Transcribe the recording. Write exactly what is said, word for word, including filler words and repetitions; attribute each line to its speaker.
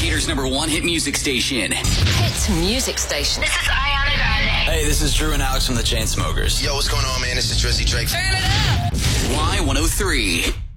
Speaker 1: Gator's number one hit music station.
Speaker 2: Hit music station.
Speaker 3: This is Ariana Grande.
Speaker 4: Hey, this is Drew and Alex from the Chainsmokers.
Speaker 5: Yo, what's going on, man? This is Drizzy Drake.
Speaker 3: Turn it up.
Speaker 1: Y one oh three.